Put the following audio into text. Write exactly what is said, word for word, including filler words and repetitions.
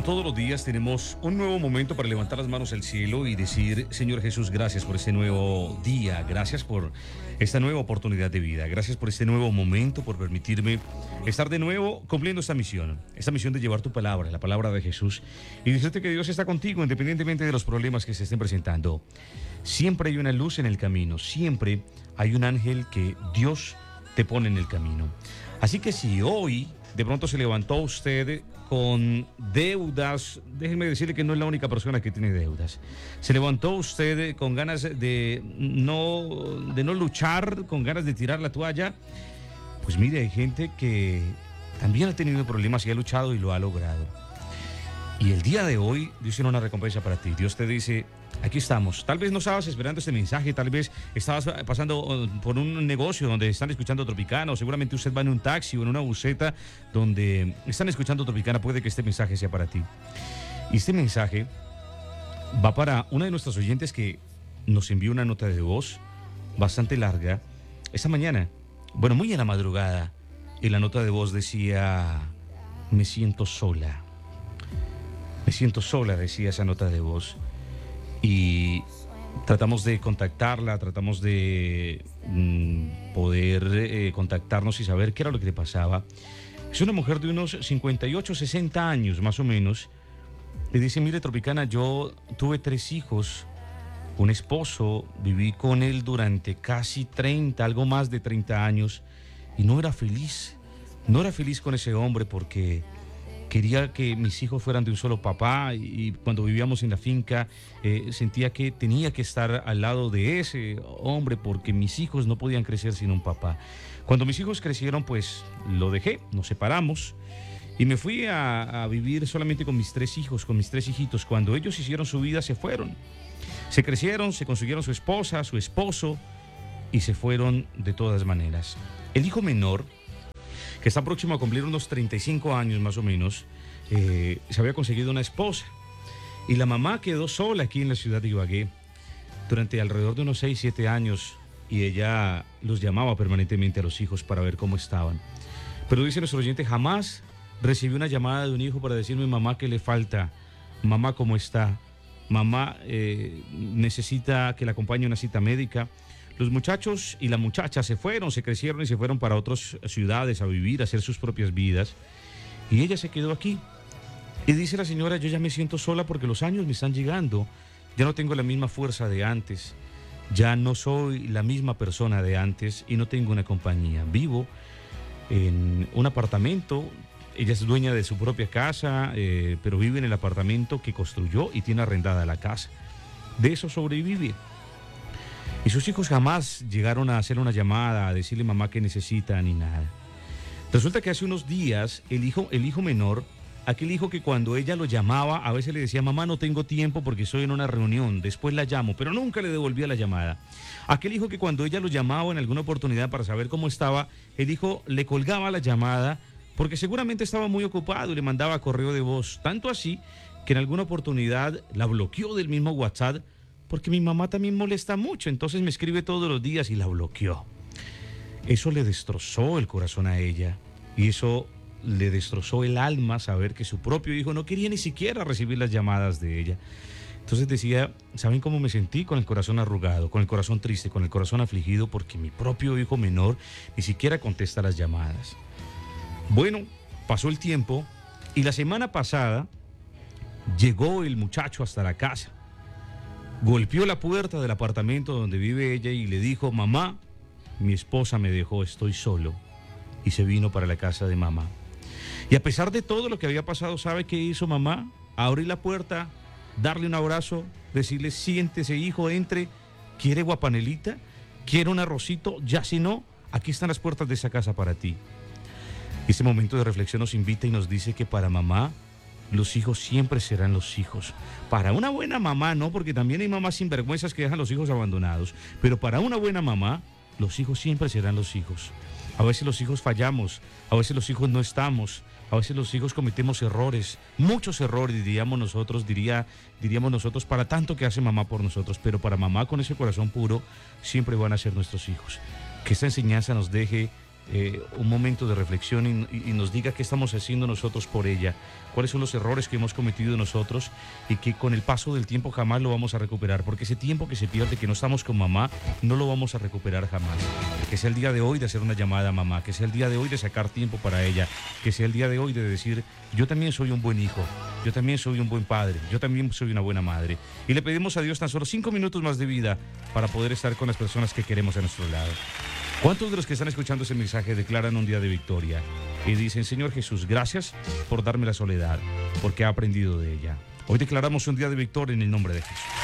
Como todos los días tenemos un nuevo momento para levantar las manos al cielo y decir: Señor Jesús, gracias por este nuevo día, gracias por esta nueva oportunidad de vida, gracias por este nuevo momento, por permitirme estar de nuevo cumpliendo esta misión, esta misión de llevar tu palabra, la palabra de Jesús, y decirte que Dios está contigo independientemente de los problemas que se estén presentando. Siempre hay una luz en el camino, siempre hay un ángel que Dios te pone en el camino. Así que si hoy de pronto se levantó usted con deudas, déjenme decirle que no es la única persona que tiene deudas. Se levantó usted con ganas de no, de no luchar, con ganas de tirar la toalla. Pues mire, hay gente que también ha tenido problemas y ha luchado y lo ha logrado. Y el día de hoy Dios tiene una recompensa para ti. Dios te dice: aquí estamos. Tal vez no estabas esperando este mensaje, tal vez estabas pasando por un negocio donde están escuchando Tropicana, o seguramente usted va en un taxi o en una buseta donde están escuchando Tropicana. Puede que este mensaje sea para ti. Y este mensaje va para una de nuestras oyentes que nos envió una nota de voz bastante larga esta mañana. Bueno, muy en la madrugada. Y la nota de voz decía: me siento sola. Me siento sola, decía esa nota de voz. Y tratamos de contactarla, tratamos de mm, poder eh, contactarnos y saber qué era lo que le pasaba. Es una mujer de unos cincuenta y ocho, sesenta años más o menos. Le dice: mire, Tropicana, yo tuve tres hijos, un esposo, viví con él durante casi treinta, algo más de treinta años, y no era feliz. No era feliz con ese hombre porque quería que mis hijos fueran de un solo papá, y cuando vivíamos en la finca eh, sentía que tenía que estar al lado de ese hombre porque mis hijos no podían crecer sin un papá. Cuando mis hijos crecieron, pues lo dejé, nos separamos y me fui a, a vivir solamente con mis tres hijos, con mis tres hijitos. Cuando ellos hicieron su vida, se fueron. Se crecieron, se consiguieron su esposa, su esposo, y se fueron de todas maneras. El hijo menor, que está próximo a cumplir unos treinta y cinco años más o menos, eh, se había conseguido una esposa. Y la mamá quedó sola aquí en la ciudad de Ibagué durante alrededor de unos seis, siete años, y ella los llamaba permanentemente a los hijos para ver cómo estaban. Pero dice nuestro oyente: jamás recibió una llamada de un hijo para decirme: mamá, ¿qué le falta? Mamá, ¿cómo está? Mamá, eh, necesita que la acompañe a una cita médica. Los muchachos y la muchacha se fueron, se crecieron y se fueron para otras ciudades a vivir, a hacer sus propias vidas. Y ella se quedó aquí. Y dice la señora: yo ya me siento sola porque los años me están llegando. Ya no tengo la misma fuerza de antes. Ya no soy la misma persona de antes y no tengo una compañía. Vivo en un apartamento. Ella es dueña de su propia casa, eh, pero vive en el apartamento que construyó y tiene arrendada la casa. De eso sobrevive. Y sus hijos jamás llegaron a hacer una llamada, a decirle mamá qué necesita ni nada. Resulta que hace unos días el hijo, el hijo menor, aquel hijo que cuando ella lo llamaba, a veces le decía: mamá, no tengo tiempo porque estoy en una reunión, después la llamo, pero nunca le devolvía la llamada. Aquel hijo que cuando ella lo llamaba en alguna oportunidad para saber cómo estaba, el hijo le colgaba la llamada porque seguramente estaba muy ocupado y le mandaba correo de voz. Tanto así que en alguna oportunidad la bloqueó del mismo WhatsApp, porque mi mamá también molesta mucho, entonces me escribe todos los días, y la bloqueó. Eso le destrozó el corazón a ella, y eso le destrozó el alma, saber que su propio hijo no quería ni siquiera recibir las llamadas de ella. Entonces decía: ¿saben cómo me sentí? Con el corazón arrugado, con el corazón triste, con el corazón afligido, porque mi propio hijo menor ni siquiera contesta las llamadas. Bueno, pasó el tiempo, y la semana pasada llegó el muchacho hasta la casa. Golpeó la puerta del apartamento donde vive ella y le dijo: mamá, mi esposa me dejó, estoy solo. Y se vino para la casa de mamá. Y a pesar de todo lo que había pasado, ¿sabe qué hizo mamá? Abrir la puerta, darle un abrazo, decirle: siéntese, hijo, entre. ¿Quiere guapanelita? ¿Quiere un arrocito? Ya, si no, aquí están las puertas de esa casa para ti. Este momento de reflexión nos invita y nos dice que para mamá los hijos siempre serán los hijos. Para una buena mamá no, porque también hay mamás sinvergüenzas que dejan los hijos abandonados. Pero para una buena mamá, los hijos siempre serán los hijos. A veces los hijos fallamos, a veces los hijos no estamos, a veces los hijos cometemos errores, muchos errores, diríamos nosotros, diría, diríamos nosotros, para tanto que hace mamá por nosotros. Pero para mamá con ese corazón puro, siempre van a ser nuestros hijos. Que esta enseñanza nos deje eh, un momento de reflexión y, y, y nos diga qué estamos haciendo nosotros por ella, cuáles son los errores que hemos cometido nosotros y que con el paso del tiempo jamás lo vamos a recuperar, porque ese tiempo que se pierde, que no estamos con mamá, no lo vamos a recuperar jamás. Que sea el día de hoy de hacer una llamada a mamá, que sea el día de hoy de sacar tiempo para ella, que sea el día de hoy de decir, yo también soy un buen hijo, yo también soy un buen padre, yo también soy una buena madre. Y le pedimos a Dios tan solo cinco minutos más de vida para poder estar con las personas que queremos a nuestro lado. ¿Cuántos de los que están escuchando ese mensaje declaran un día de victoria y dicen, Señor Jesús, gracias por darme la soledad, porque he aprendido de ella? Hoy declaramos un día de victoria en el nombre de Jesús.